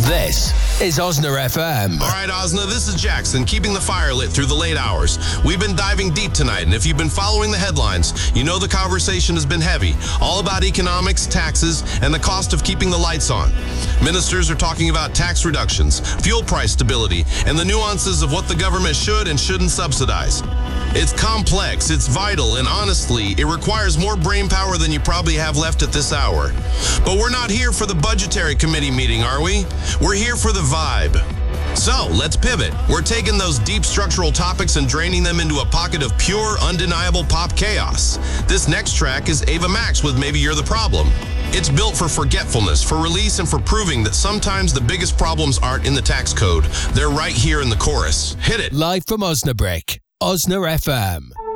This is Osna FM. All right, Osna, this is Jackson, keeping the fire lit through the late hours. We've been diving deep tonight, and if you've been following the headlines, you know the conversation has been heavy, all about economics, taxes, and the cost of keeping the lights on. Ministers are talking about tax reductions, fuel price stability, and the nuances of what the government should and shouldn't subsidize. It's complex, it's vital, and honestly, it requires more brain power than you probably have left at this hour. But we're not here for the budgetary committee meeting, are we? We're here for the vibe. So, let's pivot. We're taking those deep structural topics and draining them into a pocket of pure, undeniable pop chaos. This next track is Ava Max with Maybe You're the Problem. It's built for forgetfulness, for release, and for proving that sometimes the biggest problems aren't in the tax code. They're right here in the chorus. Hit it. Live from Osnabrück, Osna FM.